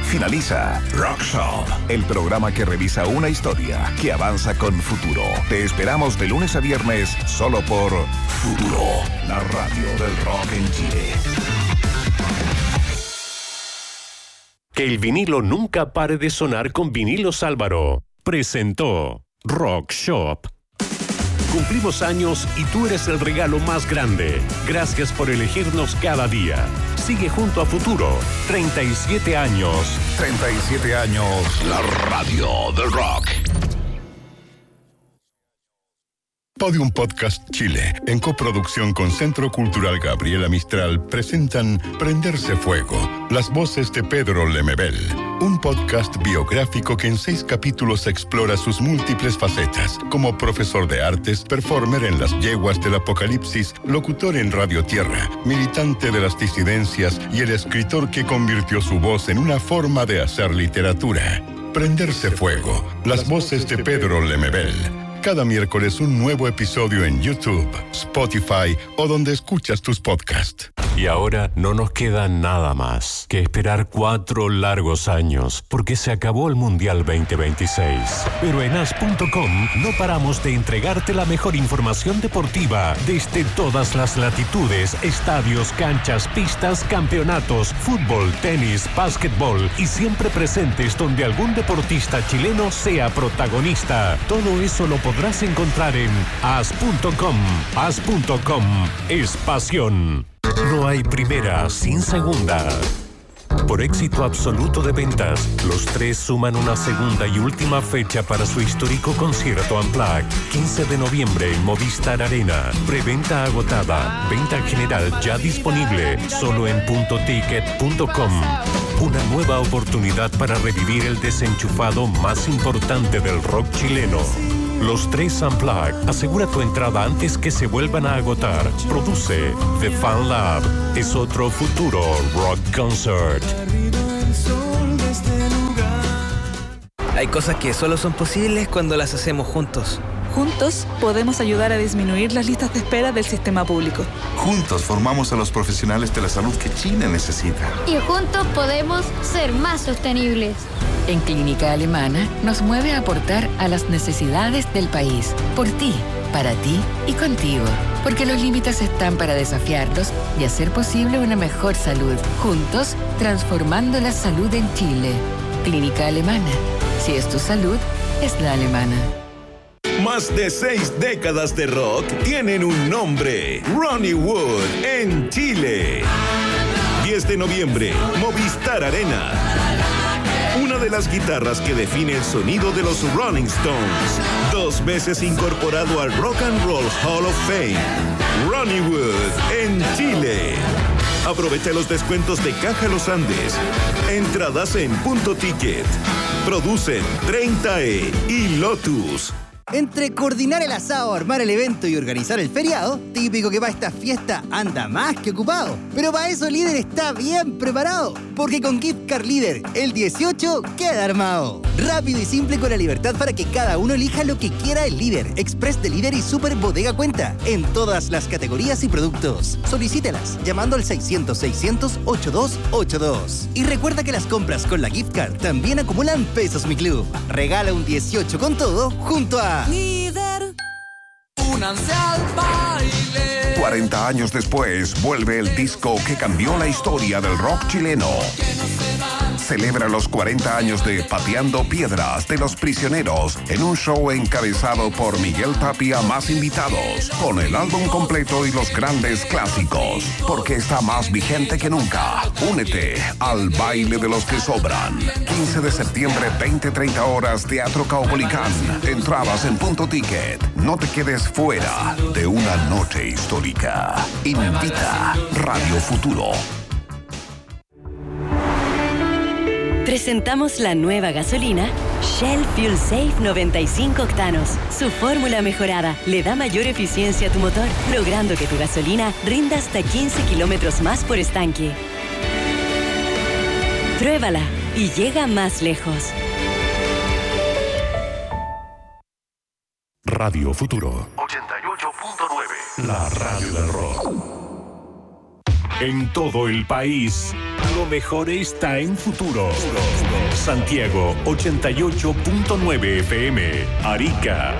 Finaliza Rock Shop, el programa que revisa una historia que avanza con futuro. Te esperamos de lunes a viernes solo por Futuro, la radio del rock en Chile. Que el vinilo nunca pare de sonar con Vinilos Álvaro. Presentó Rock Shop. Cumplimos años y tú eres el regalo más grande. Gracias por elegirnos cada día. Sigue junto a Futuro. 37 años. 37 años, la radio del rock. Podium Podcast Chile, en coproducción con Centro Cultural Gabriela Mistral, presentan Prenderse Fuego, las voces de Pedro Lemebel, un podcast biográfico que en 6 capítulos explora sus múltiples facetas, como profesor de artes, performer en las yeguas del apocalipsis, locutor en Radio Tierra, militante de las disidencias y el escritor que convirtió su voz en una forma de hacer literatura. Prenderse Fuego, las voces de Pedro Lemebel. Cada miércoles un nuevo episodio en YouTube, Spotify o donde escuchas tus podcasts. Y ahora no nos queda nada más que esperar 4 largos años porque se acabó el Mundial 2026. Pero en as.com no paramos de entregarte la mejor información deportiva desde todas las latitudes, estadios, canchas, pistas, campeonatos, fútbol, tenis, básquetbol y siempre presentes donde algún deportista chileno sea protagonista. Todo eso lo podrás encontrar en as.com. As.com es pasión. No hay primera sin segunda. Por éxito absoluto de ventas, los 3 suman una segunda y última fecha para su histórico concierto Unplugged. 15 de noviembre en Movistar Arena. Preventa agotada. Venta general ya disponible. Solo en puntoticket.com. Una nueva oportunidad para revivir el desenchufado más importante del rock chileno. Los 3 Unplugged. Asegura tu entrada antes que se vuelvan a agotar. Produce The Fan Lab. Es otro futuro rock concert. Hay cosas que solo son posibles cuando las hacemos juntos. Juntos podemos ayudar a disminuir las listas de espera del sistema público. Juntos formamos a los profesionales de la salud que Chile necesita. Y juntos podemos ser más sostenibles. En Clínica Alemana nos mueve a aportar a las necesidades del país. Por ti, para ti y contigo. Porque los límites están para desafiarlos y hacer posible una mejor salud. Juntos, transformando la salud en Chile. Clínica Alemana. Si es tu salud, es la alemana. Más de 6 décadas de rock tienen un nombre. Ronnie Wood en Chile. 10 de noviembre, Movistar Arena. Una de las guitarras que define el sonido de los Rolling Stones. 2 veces incorporado al Rock and Roll Hall of Fame. Ronnie Wood en Chile. Aprovecha los descuentos de Caja Los Andes. Entradas en Punto Ticket. Producen 30E y Lotus. Entre coordinar el asado, armar el evento y organizar el feriado, típico que para esta fiesta anda más que ocupado. Pero para eso Líder está bien preparado, porque con Gift Card Líder, el 18 queda armado. Rápido y simple con la libertad para que cada uno elija lo que quiera el Líder, Express de Líder y Super Bodega Cuenta, en todas las categorías y productos. Solicítelas llamando al 600-600-8282. Y recuerda que las compras con la Gift Card también acumulan pesos Mi Club. Regala un 18 con todo junto a Líder. Únanse al baile. 40 años después, vuelve el disco que cambió la historia del rock chileno. Celebra los 40 años de Pateando Piedras de Los Prisioneros en un show encabezado por Miguel Tapia más invitados, con el álbum completo y los grandes clásicos, porque está más vigente que nunca. Únete al baile de los que sobran. 15 de septiembre, 20-30 horas, Teatro Caupolicán. Entradas en Punto Ticket. No te quedes fuera de una noche histórica. Invita Radio Futuro. Presentamos la nueva gasolina Shell Fuel Safe 95 octanos. Su fórmula mejorada le da mayor eficiencia a tu motor, logrando que tu gasolina rinda hasta 15 kilómetros más por estanque. Pruébala y llega más lejos. Radio Futuro 88.9, la radio del rock. En todo el país, lo mejor está en Futuro. Santiago 88.9 FM, Arica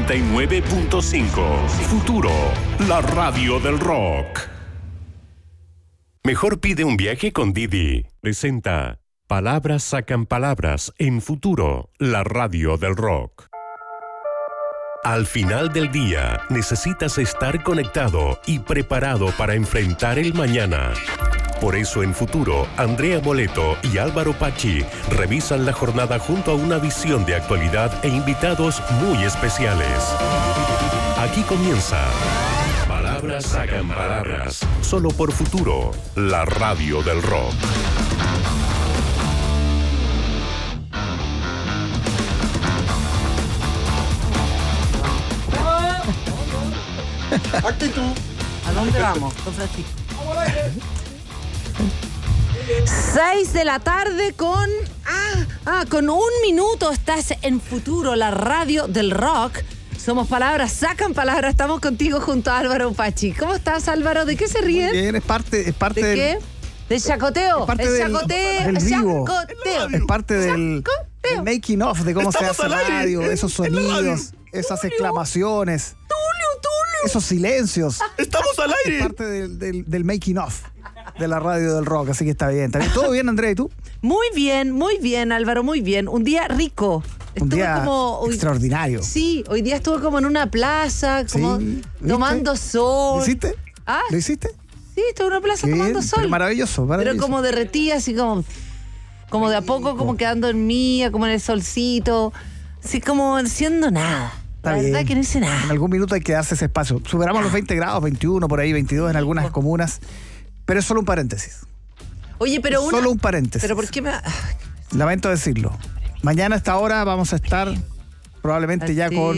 99.5. Futuro, la radio del rock. Mejor pide un viaje con Didi. Presenta Palabras sacan palabras en Futuro, la radio del rock. Al final del día, necesitas estar conectado y preparado para enfrentar el mañana. Por eso en Futuro, Andrea Moleto y Álvaro Pachi revisan la jornada junto a una visión de actualidad e invitados muy especiales. Aquí comienza Palabras sacan palabras, solo por Futuro, la radio del rock. Actitud. ¿A dónde vamos, don Francisco? 6 de la tarde con... con 1 minuto estás en Futuro, la radio del rock. Somos Palabras sacan palabras. Estamos contigo junto a Álvaro Pachi. ¿Cómo estás, Álvaro? ¿De qué se ríen? Muy bien, es parte ¿De del... qué? ¿Del chacoteo? Es parte el del chacoteo. vivo. Chacoteo. Es parte del making of de cómo Estamos se hace al aire. radio, esos sonidos, esas exclamaciones, esos silencios. ¡Estamos al Es aire! parte del making of de la radio del rock, así que está bien. ¿Todo bien, Andrea? ¿Y tú? Muy bien, Álvaro, muy bien. Un día rico. Un día hoy, extraordinario. Sí, hoy día estuve como en una plaza, como Sí, tomando sol. ¿Lo hiciste? ¿Ah? ¿Lo hiciste? Sí, estuve en una plaza Qué tomando bien, sol. pero maravilloso. Pero como derretía, así como de a poco, como quedando en mía, como en el solcito. Así como haciendo nada. Está La bien. verdad que no hice nada. En algún minuto hay que darse ese espacio. Superamos los 20 grados, 21, por ahí, 22 en algunas comunas. Pero es solo un paréntesis. Oye, pero Solo un paréntesis. ¿Pero por qué me...? Lamento decirlo. Mañana a esta hora vamos a estar probablemente ya con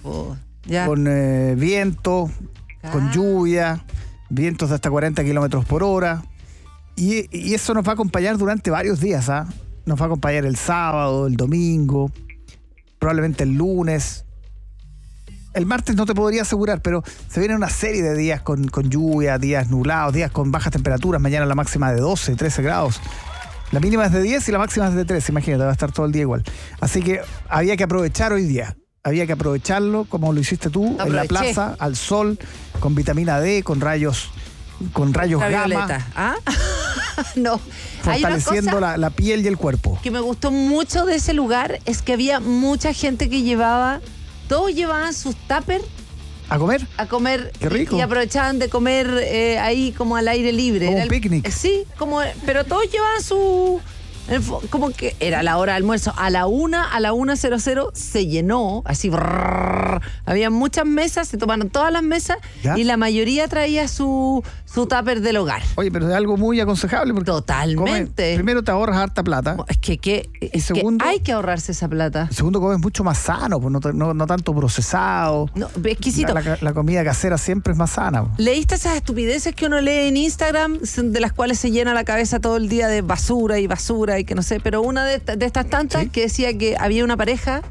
viento, con lluvia, vientos de hasta 40 kilómetros por hora. Y eso nos va a acompañar durante varios días. Nos va a acompañar el sábado, el domingo, probablemente el lunes. El martes no te podría asegurar, pero se viene una serie de días con lluvia, días nublados, días con bajas temperaturas. Mañana la máxima de 12, 13 grados. La mínima es de 10 y la máxima es de 13. Imagínate, va a estar todo el día igual. Así que había que aprovechar hoy día. Había que aprovecharlo como lo hiciste tú, en la plaza, al sol, con vitamina D, con rayos gamma. No. Fortaleciendo la piel y el cuerpo. Que me gustó mucho de ese lugar es que había mucha gente que todos llevaban sus tuppers ¿A comer? A comer. Qué rico. Y aprovechaban de comer ahí como al aire libre. Como un picnic. Sí, pero todos llevaban su... Como que era la hora de almuerzo. A la 1:00 se llenó, así. Había muchas mesas, se tomaron todas las mesas. ¿Ya? Y la mayoría traía su tupper del hogar. Oye, pero es algo muy aconsejable porque totalmente. Primero te ahorras harta plata. Es que hay que ahorrarse esa plata. Segundo, comes mucho más sano, pues no tanto procesado. No, exquisito. La comida casera siempre es más sana. ¿Leíste esas estupideces que uno lee en Instagram, de las cuales se llena la cabeza todo el día de basura y que no sé, pero una de estas tantas, ¿sí?, que decía que había una pareja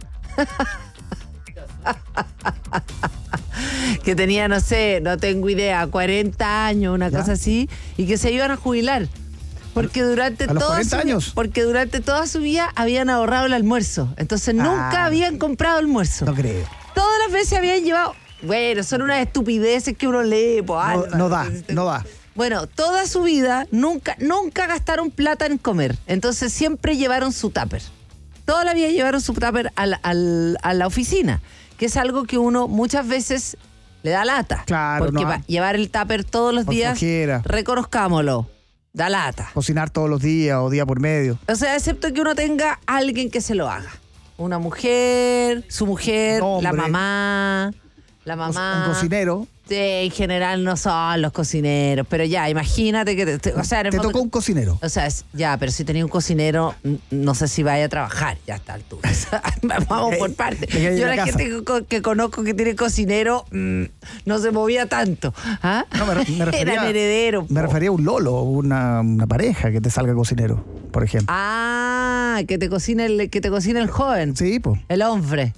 que tenía, no sé, no tengo idea, 40 años, una cosa así, y que se iban a jubilar. Porque durante toda su vida habían ahorrado el almuerzo. Entonces nunca habían comprado almuerzo. No creo. Todas las veces habían llevado... Bueno, son unas estupideces que uno lee. No da. Bueno, toda su vida nunca gastaron plata en comer. Entonces siempre llevaron su tupper. Toda la vida llevaron su tupper a la oficina, que es algo que uno muchas veces le da lata. Claro, porque llevar el tupper todos los días, reconozcámoslo, da lata. Cocinar todos los días o día por medio. O sea, excepto que uno tenga alguien que se lo haga. Una mujer, su mujer, la mamá. Un cocinero. Sí, en general no son los cocineros, pero ya, imagínate que... Te tocó un cocinero. O sea, pero si tenía un cocinero, no sé si vaya a trabajar ya a esta altura. Vamos por parte. Yo la gente que conozco que tiene cocinero, no se movía tanto. ¿Ah? No, me refería, eran herederos. Me refería a un lolo, una pareja que te salga cocinero, por ejemplo. Ah, que te cocina el joven. Sí, pues. El hombre.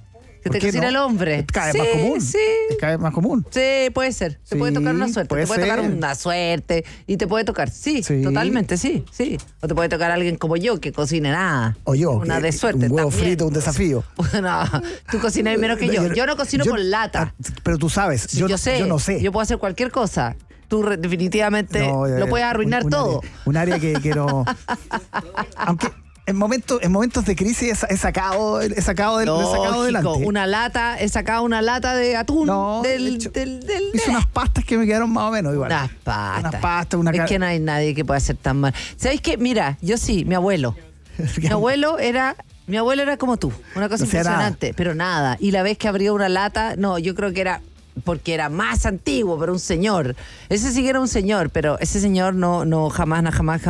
Que te cocina el hombre. Cada vez más común. Sí. Cada vez más común. Sí, puede ser. Te puede tocar una suerte. Te puede tocar una suerte. Y te puede tocar. Sí, totalmente, sí. O te puede tocar alguien como yo, que cocine nada. O yo. Una de suerte. Un huevo también. frito, un desafío. No, tú cocinas menos que yo. Yo no cocino con lata. Pero tú sabes, yo sé. Yo no sé. Yo puedo hacer cualquier cosa. Tú definitivamente lo puedes arruinar todo. Un área que no... Aunque... En momentos de crisis he sacado adelante. He sacado una lata de atún hice unas pastas que me quedaron más o menos igual. Unas pastas. Una es que no hay nadie que pueda hacer tan mal. ¿Sabes qué? Mira, yo sí, mi abuelo. Mi abuelo era como tú, una cosa impresionante, pero nada. Y la vez que abrió una lata, no, yo creo que era porque era más antiguo, pero un señor. Ese sí que era un señor, pero ese señor no jamás.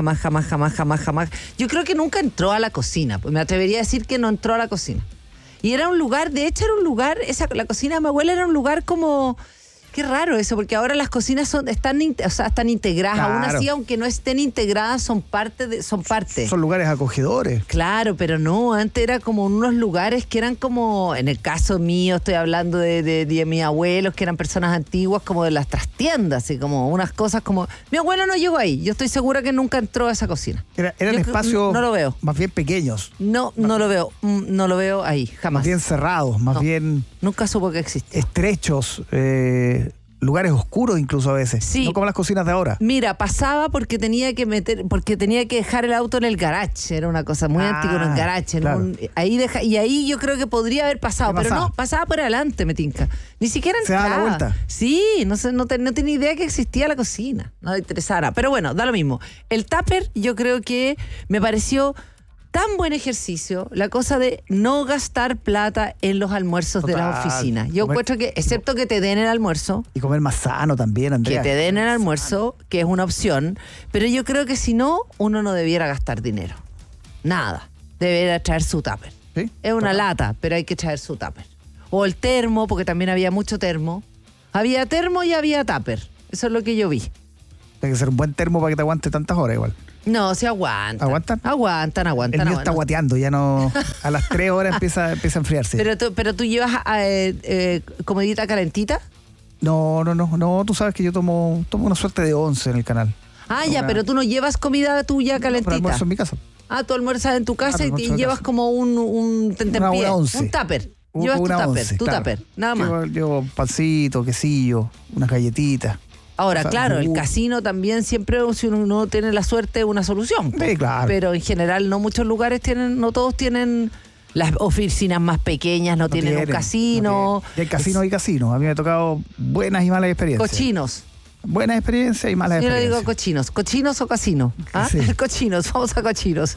Yo creo que nunca entró a la cocina, pues me atrevería a decir que no entró a la cocina. Y era un lugar, de hecho era un lugar, la cocina de mi abuela era un lugar como... Qué raro eso, porque ahora las cocinas están integradas, claro. Aún así, aunque no estén integradas, son parte. Son lugares acogedores. Claro, pero no, antes era como unos lugares que eran como, en el caso mío, estoy hablando de mis abuelos, que eran personas antiguas, como de las trastiendas, y como unas cosas como... Mi abuelo no llegó ahí, yo estoy segura que nunca entró a esa cocina. Eran espacios no lo veo. Más bien pequeños. No lo veo ahí, jamás. Más bien cerrados, más bien... Nunca supo que existía. Estrechos, lugares oscuros incluso a veces. Sí. No como las cocinas de ahora. Mira, pasaba porque tenía que dejar el auto en el garage. Era una cosa muy antigua en el garage. Claro. Y ahí yo creo que podría haber pasado, pero no, pasaba por adelante, me tinca. Ni siquiera entraba. ¿Se da la vuelta? Sí, no tenía idea que existía la cocina. No le interesara. Pero bueno, da lo mismo. El tupper yo creo que me pareció tan buen ejercicio, la cosa de no gastar plata en los almuerzos de las oficinas. Yo encuentro que, excepto que te den el almuerzo. Y comer más sano también, Andrea. Que te den el almuerzo, que es una opción. Pero yo creo que si no, uno no debiera gastar dinero. Nada. Debería traer su tupper. ¿Sí? Es una lata, pero hay que traer su tupper. O el termo, porque también había mucho termo. Había termo y había tupper. Eso es lo que yo vi. Tiene que ser un buen termo para que te aguante tantas horas igual. No, se aguantan. ¿Aguantan? Aguantan. El mío está guateando, ya no... A las 3 horas empieza a enfriarse. Pero tú llevas comidita calentita. No, tú sabes que yo tomo una suerte de 11 en el canal. Pero tú no llevas comida tuya calentita. Pero almuerzo en mi casa. Tú almuerzas en tu casa y llevas como un tentempié. Un tupper. Llevas tu tupper, nada más. Llevo pancito, quesillo, unas galletitas. Ahora, claro, el casino también siempre, si uno tiene la suerte, una solución. Sí, claro. Pero en general no muchos lugares no todos tienen, las oficinas más pequeñas no tienen un casino. Del casino hay casino. A mí me ha tocado buenas y malas experiencias. Cochinos. Buenas experiencias y malas experiencias. Yo le digo cochinos. ¿Cochinos o casino? Sí. Cochinos, vamos a cochinos.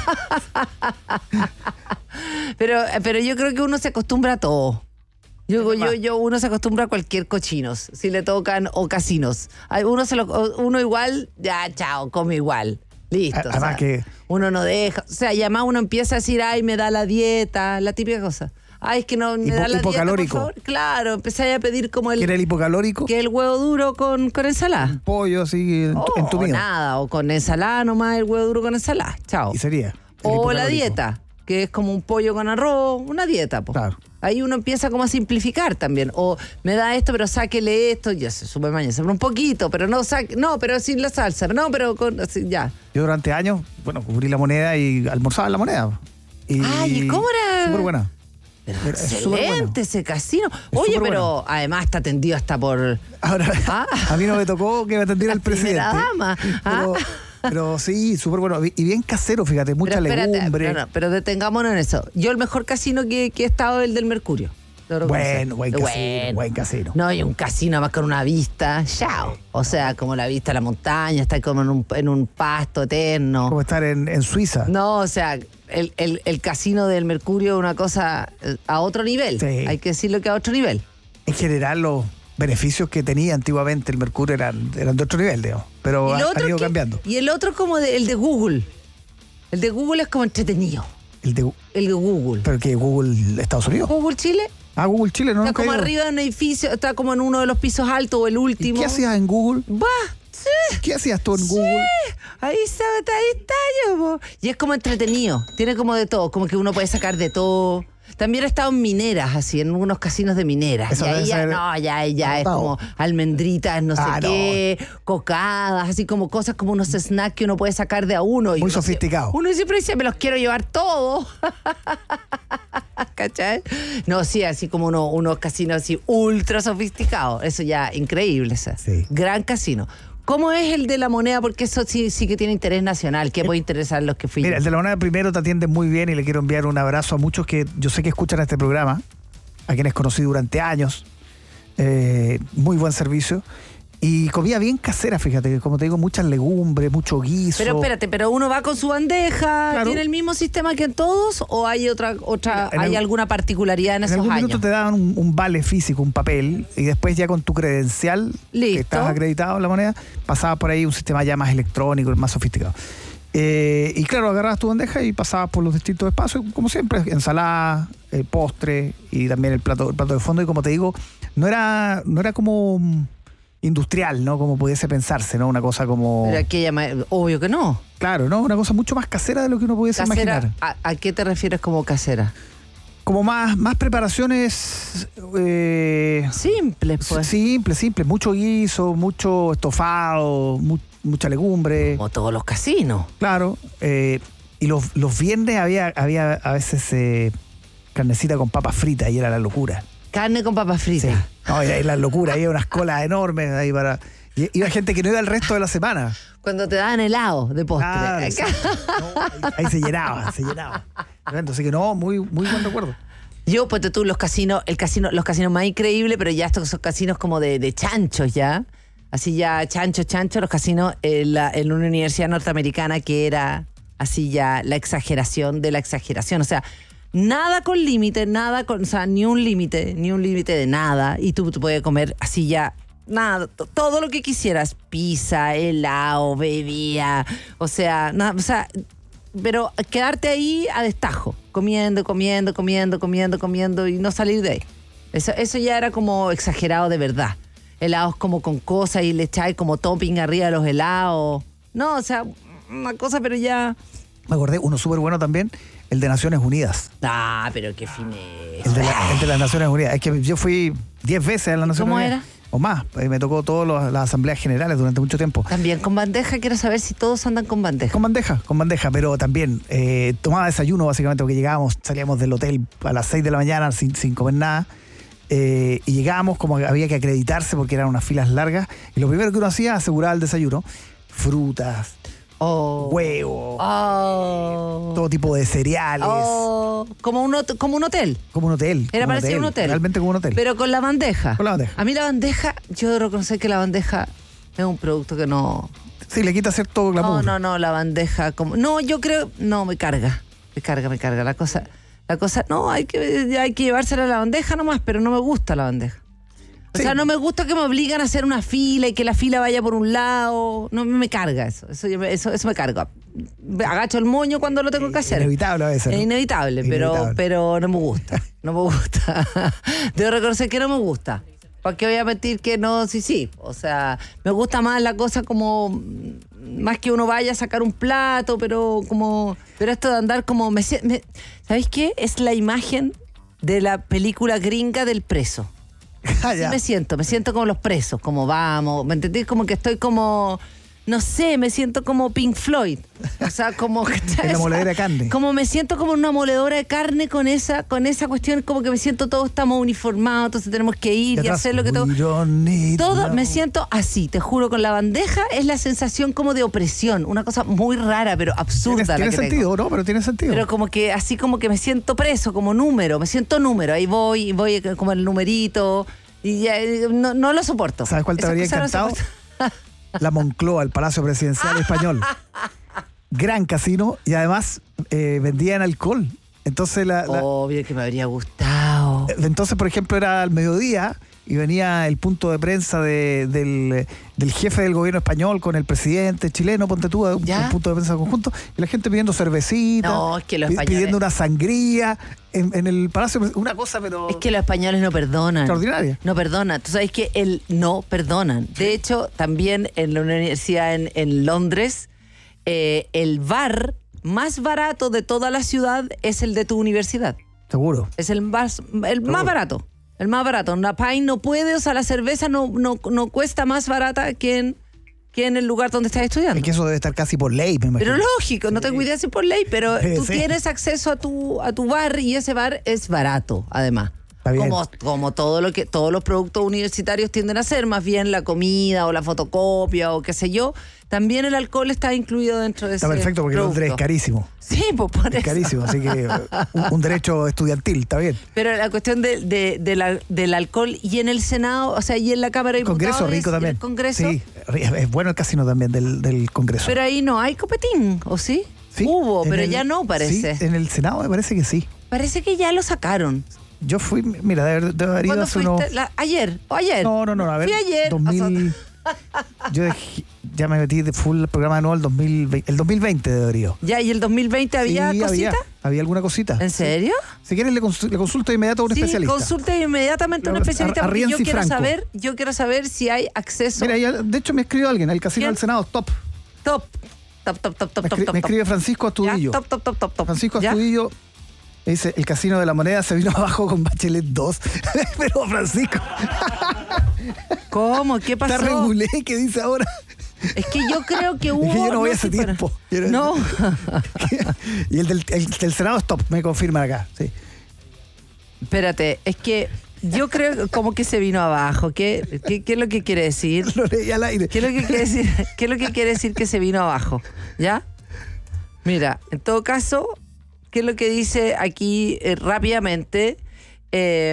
pero yo creo que uno se acostumbra a todo. Uno se acostumbra a cualquier cochinos, si le tocan, o casinos. Uno igual, ya, chao, come igual. Listo. Además que... Uno no deja. O sea, y además uno empieza a decir, me da la dieta, la típica cosa. Es que no me da la dieta, por favor. Claro, empecé a pedir como el... ¿Qué era el hipocalórico? Que el huevo duro con ensalada. Un pollo así en tu vida. Nada, o con ensalada nomás, el huevo duro con ensalada. Chao. Y sería. O la dieta, que es como un pollo con arroz, una dieta, po. Claro. Ahí uno empieza como a simplificar también. O me da esto, pero sáquele esto. Ya se sube mañana, un poquito, pero pero sin la salsa. No, pero así, ya. Yo durante años, cubrí la moneda y almorzaba en la moneda. ¿Y cómo era? Súper buena. Excelente ese casino. Oye, pero además está atendido hasta por... Ahora, a mí no me tocó que me atendiera el presidente. Dama. Pero sí, súper bueno. Y bien casero, fíjate, mucha legumbre. Pero detengámonos en eso. Yo el mejor casino que he estado es el del Mercurio. Buen casino. No, y un casino más con una vista, chao. O sea, como la vista a la montaña, estar como en un pasto eterno. Como estar en Suiza. No, o sea, el casino del Mercurio es una cosa a otro nivel. Sí. Hay que decirlo que a otro nivel. En general, los beneficios que tenía antiguamente el Mercurio eran de otro nivel, digamos. Pero han ido cambiando. Y el otro como el de Google. El de Google es como entretenido. El de Google. ¿Pero qué? ¿Google Estados Unidos? ¿Google Chile? Google Chile, no. Está como arriba de un edificio, está como en uno de los pisos altos o el último. ¿Y qué hacías en Google? Sí. ¿Qué hacías tú en Google? Ahí está yo. Y es como entretenido. Tiene como de todo. Como que uno puede sacar de todo. También he estado en mineras, así, en unos casinos de mineras. Eso y ahí debe ya, ser no, ya es como almendritas, no sé qué, cocadas, así como cosas como unos snacks que uno puede sacar de a uno. Muy sofisticado. Uno siempre dice, me los quiero llevar todos. ¿Cachai? No, sí, así como unos casinos así ultra sofisticados. Eso ya, increíble. Sí. Gran casino. ¿Cómo es el de la moneda? Porque eso sí que tiene interés nacional. ¿Qué puede interesar los que fui? Mira, el de la moneda primero te atiende muy bien y le quiero enviar un abrazo a muchos que yo sé que escuchan este programa, a quienes conocí durante años. Muy buen servicio. Y comida bien casera, fíjate, como te digo, muchas legumbres, mucho guiso. Pero espérate, pero uno va con su bandeja, claro. ¿Tiene el mismo sistema que en todos o hay hay alguna particularidad en esos años? En algún minuto te dan un vale físico, un papel, y después ya con tu credencial, listo, que estás acreditado en la moneda, pasabas por ahí un sistema ya más electrónico, más sofisticado. Y claro, agarrabas tu bandeja y pasabas por los distintos espacios, como siempre, ensalada, postre y también el plato de fondo. Y como te digo, no era como industrial, ¿no? Como pudiese pensarse, ¿no? Una cosa como... Pero aquella, obvio que no. Claro, ¿no? Una cosa mucho más casera de lo que uno pudiese imaginar. ¿A qué te refieres como casera? Como más preparaciones... simples, pues. Simple. Mucho guiso, mucho estofado, mucha legumbre. Como todos los casinos. Claro. Y los viernes había a veces carnecita con papas fritas y era la locura. Carne con papas fritas. Sí. No, era la locura, había unas colas enormes ahí para... Iba gente que no iba el resto de la semana. Cuando te daban helado de postre. Ahí se llenaba. Entonces que no, muy buen recuerdo. Yo, pues tú, los casinos más increíbles, pero ya estos son casinos como de chanchos ya. Así ya, chancho, los casinos en una universidad norteamericana que era así ya la exageración de la exageración. O sea, nada con límite, o sea, ni un límite de nada. Y tú puedes comer así ya, nada, todo lo que quisieras. Pizza, helado, bebida, pero quedarte ahí a destajo, comiendo y no salir de ahí. Eso ya era como exagerado de verdad. Helados como con cosas y le echáis como topping arriba de los helados. No, o sea, una cosa, pero ya... Me acordé, uno súper bueno también, el de Naciones Unidas. Ah, pero qué fineza. El de las Naciones Unidas. Es que yo fui 10 veces a las Naciones Unidas. ¿Cómo era? O más. Me tocó todas las asambleas generales durante mucho tiempo. También con bandeja, quiero saber si todos andan con bandeja. Con bandeja, pero también tomaba desayuno básicamente porque salíamos del hotel a las 6 de la mañana sin comer nada. Y llegábamos como había que acreditarse porque eran unas filas largas. Y lo primero que uno hacía, aseguraba el desayuno. Frutas, huevos, todo tipo de cereales. Como un hotel. Como un hotel. Era parecía un hotel. Realmente como un hotel. Pero con la bandeja. Con la bandeja. A mí la bandeja, yo debo reconocer que la bandeja es un producto que no... Sí, le quita cierto glamour. No, la bandeja como... No, yo creo... No, me carga. La cosa... No, hay que llevársela a la bandeja nomás, pero no me gusta la bandeja. O sea, no me gusta que me obligan a hacer una fila y que la fila vaya por un lado. No me carga eso. Eso me carga. Agacho el moño cuando lo tengo que hacer. Inevitable a veces, ¿no? Es inevitable, pero no me gusta. Debo reconocer que no me gusta. ¿Para qué voy a mentir que no? Sí. O sea, me gusta más la cosa como... Más que uno vaya a sacar un plato, pero esto de andar como... ¿Sabéis qué? Es la imagen de la película gringa del preso. Así me siento como los presos, como vamos, ¿me entendés? Como que estoy como... No sé, me siento como Pink Floyd. O sea, como... En la moledora de carne. Como me siento como una moledora de carne con esa cuestión, como que me siento todos estamos uniformados, entonces tenemos que ir y hacer lo que tengo. Todo me siento así, te juro, con la bandeja es la sensación como de opresión, una cosa muy rara, pero absurda. Tiene sentido, ¿no? Pero tiene sentido. Pero como que así como que me siento preso, como número, ahí voy como el numerito y ya, no lo soporto. ¿Sabes cuál te habría encantado? La Moncloa, el Palacio Presidencial Español. Gran casino y además vendían alcohol. Entonces obvio que me habría gustado. Entonces, por ejemplo, era al mediodía y venía el punto de prensa del jefe del gobierno español con el presidente chileno, ponte tú, un punto de prensa conjunto, y la gente pidiendo cervecita, es que los españoles... pidiendo una sangría en el Palacio, una cosa, pero... Es que los españoles no perdonan. Extraordinaria. No perdonan. Tú sabes que no perdonan. De hecho, también en la universidad en Londres, el bar más barato de toda la ciudad es el de tu universidad. Seguro. Es el más barato. El más barato. Una pint no puede, o sea, la cerveza no cuesta más barata que en el lugar donde estás estudiando. Es que eso debe estar casi por ley, me imagino. Pero lógico, no tengo idea si por ley, pero tú tienes acceso a tu bar y ese bar es barato, además. Como todos los productos universitarios tienden a ser, más bien la comida o la fotocopia o qué sé yo, también el alcohol está incluido dentro de ese producto. Está perfecto porque producto. Londres es carísimo. Sí, pues por eso. Es carísimo, así que un derecho estudiantil, está bien. Pero la cuestión del alcohol y en el Senado, o sea, y en la Cámara de Diputados. Congreso rico también. El Congreso. Sí, es bueno el casino también del Congreso. Pero ahí no hay copetín, ¿o sí? Sí. Hubo, pero ya no parece. Sí, en el Senado me parece que sí. Parece que ya lo sacaron. Yo fui, mira, de haber ido hace unos... ¿Ayer? ¿O ayer? No, a ver. Fui ayer. Yo ya me metí de full el programa de nuevo el 2020 de Darío. Ya, ¿y el 2020 había cosita? Había alguna cosita. ¿En serio? Si quieres le consulto de inmediato a un especialista. Consulte inmediatamente a un especialista porque yo quiero saber si hay acceso. Mira, de hecho me escribió alguien, el casino del Senado, top. Me escribe Francisco Astudillo. Top. Francisco Astudillo. Dice, el casino de la moneda se vino abajo con Bachelet 2. Pero Francisco. ¿Cómo? ¿Qué pasó? Está regulé, ¿qué dice ahora? Es que yo creo que hubo... Es que yo no voy hace tiempo. No. Y el del Senado es top, me confirman acá. Sí. Espérate, es que yo creo como que se vino abajo. ¿Qué es lo que quiere decir? Lo leí al aire. ¿Qué es lo que quiere decir? ¿Qué es lo que quiere decir que se vino abajo? ¿Ya? Mira, en todo caso... ¿Qué es lo que dice aquí rápidamente? Se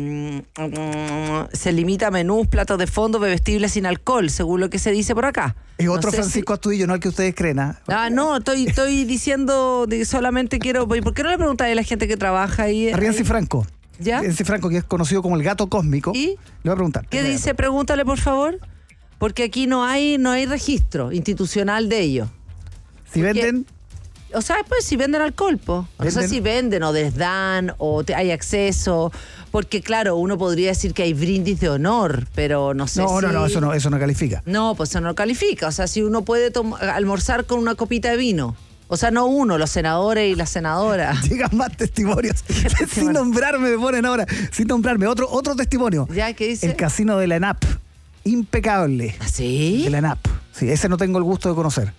limita a menús, platos de fondo, bebestibles sin alcohol, según lo que se dice por acá. Es otro Francisco Astudillo, no el que ustedes creen. No, estoy diciendo, solamente quiero... ¿Por qué no le preguntáis a la gente que trabaja ahí? A Rienzi Franco. ¿Ya? Rienzi Franco, que es conocido como el gato cósmico. ¿Y? Le voy a preguntar. ¿Qué dice? Pregúntale, por favor. Porque aquí no hay registro institucional de ellos. Si venden... O sea, pues si venden alcohol, po. No sé si venden o les dan o hay acceso. Porque, claro, uno podría decir que hay brindis de honor, pero no sé si... No, eso no califica. No, pues eso no califica. O sea, si uno puede almorzar con una copita de vino. O sea, no uno, los senadores y las senadoras. Llegan más testimonios. Sin nombrarme, me ponen ahora. Sin nombrarme. Otro testimonio. ¿Ya? ¿Qué dice? El casino de la ENAP. Impecable. ¿Ah, sí? De la ENAP. Sí, ese no tengo el gusto de conocer.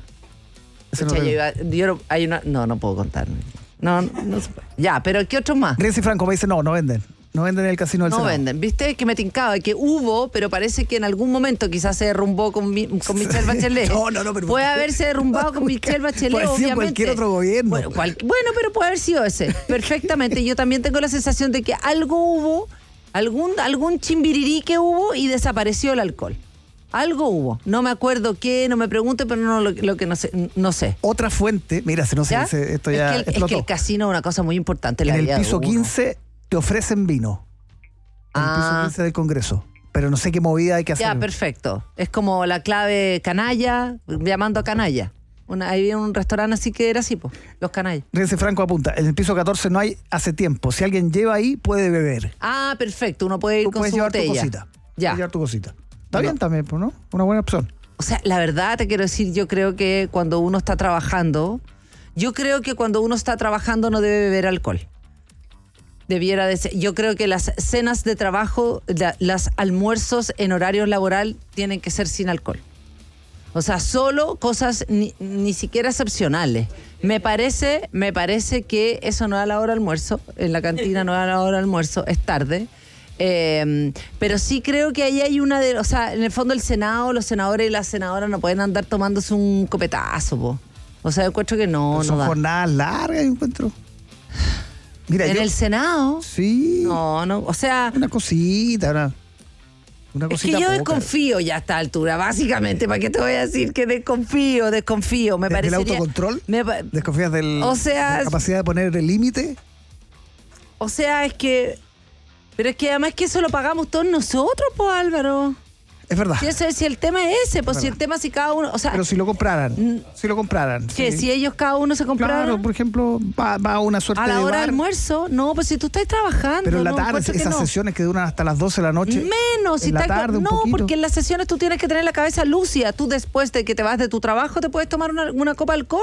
No puedo contar. No se puede. Ya, pero ¿qué otros más? Rienzi Franco me dice, no venden. No venden en el casino del Senado. No venden. ¿Viste? Que me tincaba, que hubo, pero parece que en algún momento quizás se derrumbó con Michelle Bachelet. No, pero... Puede haberse derrumbado con Michelle Bachelet, puede obviamente. Cualquier otro gobierno. Bueno, pero puede haber sido ese. Perfectamente. Yo también tengo la sensación de que algo hubo, algún chimbirirí que hubo y desapareció el alcohol. Algo hubo. No me acuerdo qué, no me pregunte, pero no lo que no sé. Otra fuente, mira, si no sé, esto ya es que el casino es una cosa muy importante en la vida. En el piso 15 te ofrecen vino. En el piso 15 del Congreso. Pero no sé qué movida hay que hacer. Ya, perfecto. Es como la clave canalla, llamando a canalla. Había un restaurante así que era así, pues, los canallas. Rienzi Franco apunta, en el piso 14 no hay hace tiempo. Si alguien lleva ahí, puede beber. Ah, perfecto. Uno puede ir con su llevar botella. Tu cosita. Ya. Puedes llevar tu cosita. Está bien también, ¿no? Una buena opción. O sea, la verdad te quiero decir, yo creo que cuando uno está trabajando no debe beber alcohol. Debiera de ser. Yo creo que las cenas de trabajo, las almuerzos en horario laboral tienen que ser sin alcohol. O sea, solo cosas ni siquiera excepcionales. Me parece que eso no es a la hora de almuerzo, en la cantina no es a la hora de almuerzo, es tarde. Pero sí creo que ahí hay o sea, en el fondo el Senado, los senadores y las senadoras no pueden andar tomándose un copetazo, po. O sea, yo encuentro que no son da. Jornadas largas, yo encuentro. Mira, el Senado. Sí. No, o sea. Una cosita, una cosita. Es que yo poca. desconfío ya a esta altura, básicamente. ¿Para qué te voy a decir que desconfío? Me parece. ¿Del autocontrol? ¿Desconfías de la capacidad de poner el límite? O sea, es que. Pero es que además que eso lo pagamos todos nosotros, pues, Álvaro. Es verdad. Si el tema es ese, pues si el tema si cada uno... O sea, pero si lo compraran. ¿Qué? Sí. Si ellos cada uno se compraran... Claro, por ejemplo, va a una suerte de a la hora bar. de almuerzo, no, pues si tú estás trabajando... Pero en la tarde, esas sesiones que duran hasta las 12 de la noche... Menos. En la tarde, no, porque en las sesiones tú tienes que tener la cabeza lúcida. Tú después de que te vas de tu trabajo te puedes tomar una copa de alcohol.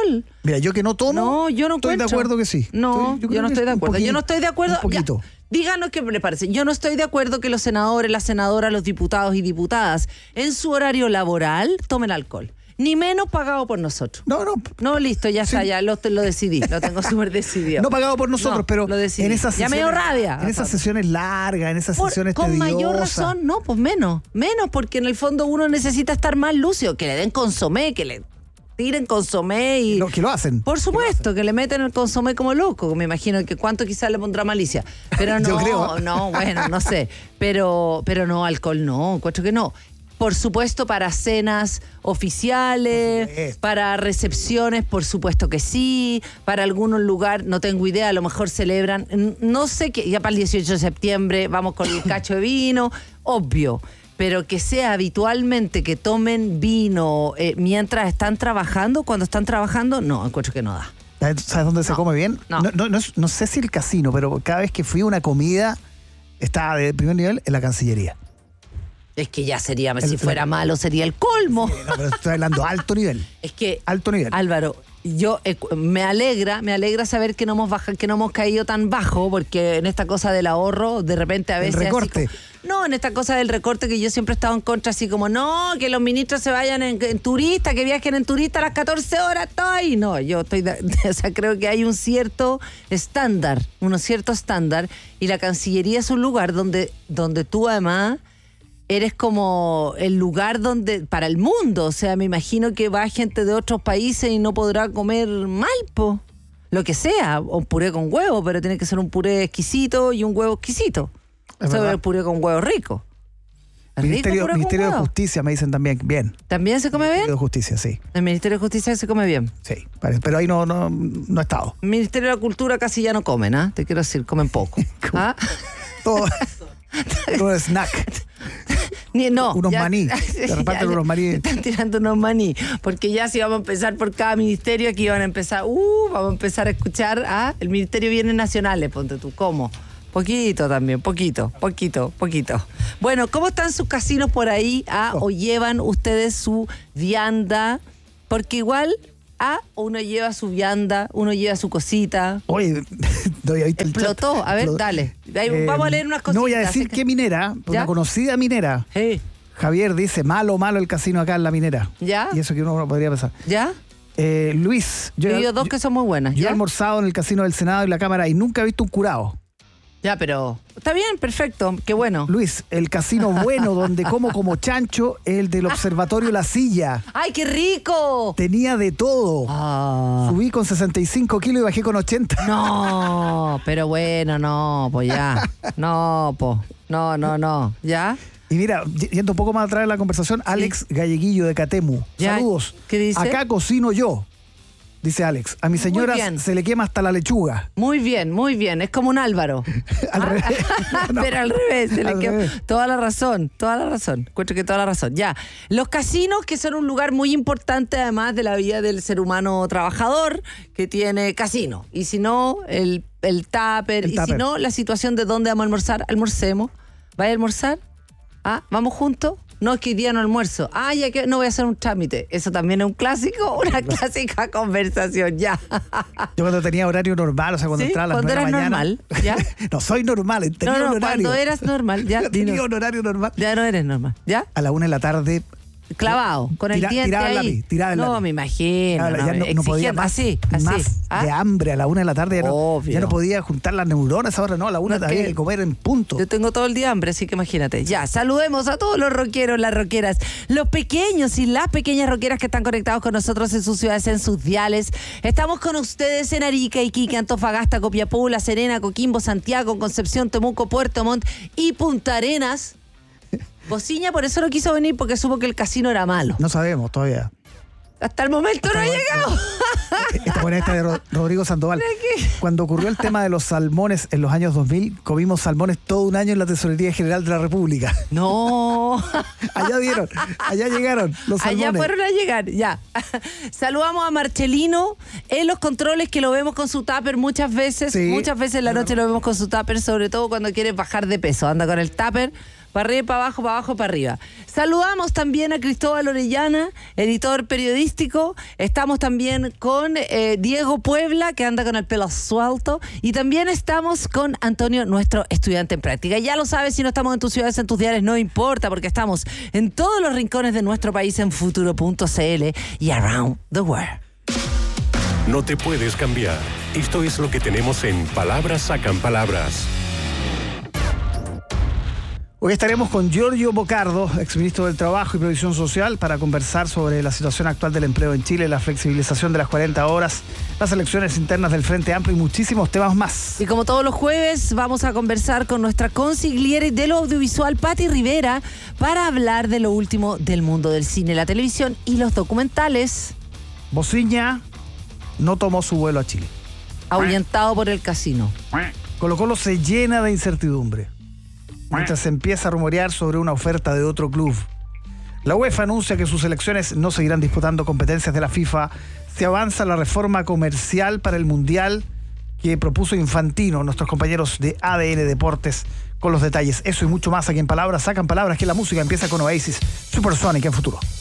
Mira, yo que no tomo, no, yo no estoy de acuerdo que sí. No, yo no estoy de acuerdo. Yo no estoy de acuerdo. Un poquito. Ya, díganos qué le parece. Yo no estoy de acuerdo que los senadores, las senadoras, los diputados y diputadas en su horario laboral tomen alcohol. Ni menos pagado por nosotros. No, listo, ya está, ya lo decidí. Lo tengo súper decidido. No pagado por nosotros, pero lo decidí. En esas ya sesiones, me dio rabia. En esas sesiones largas, en esas sesiones con tediosas. mayor razón, no, pues menos, porque en el fondo uno necesita estar más lúcido, que le den consomé, que le tiren consomé y... que lo hacen. Por supuesto, que le meten el consomé como loco. Me imagino que cuánto quizás le pondrá malicia. Pero no, yo creo. No, bueno, no sé. Pero no, alcohol no, encuentro que no. Por supuesto, para cenas oficiales, para recepciones, por supuesto que sí. Para algunos lugares, no tengo idea, a lo mejor celebran, no sé qué, ya para el 18 de septiembre vamos con el cacho de vino, obvio. Pero que sea habitualmente que tomen vino mientras están trabajando, cuando están trabajando, no, encuentro que no da. ¿Sabes dónde se come bien? No sé si el casino, pero cada vez que fui a una comida, estaba de primer nivel en la Cancillería. Es que ya sería, si fuera malo, sería el colmo. Sí, no, pero estoy hablando alto nivel. Es que, alto nivel. Álvaro, yo me alegra saber que no hemos bajado, que no hemos caído tan bajo, porque en esta cosa del ahorro, de repente a veces... El recorte. En esta cosa del recorte que yo siempre he estado en contra, así como, no, que los ministros se vayan en turista, que viajen en turista a las 14 horas, todo ahí. No, yo creo que hay un cierto estándar, y la Cancillería es un lugar donde tú además... eres como el lugar donde para el mundo, o sea, me imagino que va gente de otros países y no podrá comer mal, po. Lo que sea, o un puré con huevo, pero tiene que ser un puré exquisito y un huevo exquisito. Eso es el puré con huevo rico. Ministerio de Justicia me dicen también, bien. ¿También se come bien? Ministerio de Justicia, sí. El Ministerio de Justicia se come bien. Sí, pero ahí no he estado. El Ministerio de la Cultura casi ya no comen, ¿ah? Te quiero decir, comen poco. ¿Ah? Todo snack. Unos maní. De repente unos maní. Están tirando unos maní. Porque ya si vamos a empezar por cada ministerio, aquí van a empezar. Vamos a empezar a escuchar el Ministerio de Bienes Nacionales, ponte tú. ¿Cómo? Poquito también, poquito. Bueno, ¿cómo están sus casinos por ahí? ¿O llevan ustedes su vianda? Porque igual... uno lleva su vianda, uno lleva su cosita. Oye, explotó. A ver, dale. Vamos a leer unas cositas. No voy a decir qué minera, una conocida minera. Sí. Javier dice, malo el casino acá en la minera. ¿Ya? Y eso que uno podría pensar. ¿Ya? Luis. Yo dos que son muy buenas. Yo he almorzado en el casino del Senado y la Cámara y nunca he visto un curado. Ya, pero está bien, perfecto, qué bueno. Luis, el casino bueno donde como chancho, el del Observatorio La Silla. ¡Ay, qué rico! Tenía de todo. Subí con 65 kilos y bajé con 80. No, pero bueno, no, pues ya. No, pues, no, ¿ya? Y mira, yendo un poco más atrás de la conversación, Alex Galleguillo de Catemu. ¿Ya? Saludos. ¿Qué dice? Acá cocino yo. Dice Alex, a mi señora se le quema hasta la lechuga. Muy bien, es como un Álvaro. Al revés. Pero al revés, se le quema. Toda la razón. Encuentro que toda la razón. Ya, los casinos, que son un lugar muy importante además de la vida del ser humano trabajador, que tiene casino. Y si no, el tupper. Si no, la situación de dónde vamos a almorzar, almorcemos. ¿Vaya a almorzar? ¿Vamos juntos? No, es que hoy día no almuerzo. Ya que no voy a hacer un trámite. Eso también es un clásico, una clásica conversación, ya. Yo cuando tenía horario normal, o sea, cuando entraba a las 9 de la mañana. ¿Cuándo eras normal? ¿Ya? No soy normal, tenía un horario. Cuando eras normal, ya. Tenía un horario normal. Ya no eres normal, ¿ya? A la 1 de la tarde. Clavado, con el diente ahí. Tiraba el lápiz. Me imagino. Ya no podía más de hambre a la 1 de la tarde. Ya no podía juntar las neuronas ahora, no, a la 1 había que comer en punto. Yo tengo todo el día hambre, así que imagínate. Ya, saludemos a todos los rockeros, las rockeras, los pequeños y las pequeñas rockeras que están conectados con nosotros en sus ciudades, en sus diales. Estamos con ustedes en Arica, Iquique, Antofagasta, Copiapó, La Serena, Coquimbo, Santiago, Concepción, Temuco, Puerto Montt y Punta Arenas. Bociña por eso no quiso venir, porque supo que el casino era malo. No sabemos todavía. Hasta el momento no ha llegado. Esta buena de Rodrigo Sandoval. Cuando ocurrió el tema de los salmones en los años 2000, comimos salmones todo un año en la Tesorería General de la República. No. Allá llegaron los salmones. Allá fueron a llegar, ya. Saludamos a Marcelino en los controles, que lo vemos con su tupper muchas veces. Sí. Muchas veces en la noche lo vemos con su tupper, sobre todo cuando quiere bajar de peso. Anda con el tupper Para arriba, para abajo, para abajo, para arriba. Saludamos también a Cristóbal Orellana, editor periodístico. Estamos también con Diego Puebla, que anda con el pelo suelto. Y también estamos con Antonio, nuestro estudiante en práctica. Ya lo sabes, si no estamos en tus ciudades, en tus diarios, no importa, porque estamos en todos los rincones de nuestro país en futuro.cl y around the world. No te puedes cambiar. Esto es lo que tenemos en Palabras Sacan Palabras. Hoy estaremos con Giorgio Bocardo, exministro del Trabajo y Previsión Social, para conversar sobre la situación actual del empleo en Chile, la flexibilización de las 40 horas, las elecciones internas del Frente Amplio y muchísimos temas más. Y como todos los jueves, vamos a conversar con nuestra consigliere de lo audiovisual, Patti Rivera, para hablar de lo último del mundo del cine, la televisión y los documentales. Bociña no tomó su vuelo a Chile. Ahuyentado por el casino. Colo-Colo se llena de incertidumbre mientras se empieza a rumorear sobre una oferta de otro club. La UEFA anuncia que sus selecciones no seguirán disputando competencias de la FIFA. Se avanza la reforma comercial para el Mundial que propuso Infantino, nuestros compañeros de ADN Deportes, con los detalles. Eso y mucho más aquí en Palabras Sacan Palabras, que la música empieza con Oasis, Supersonic en Futuro.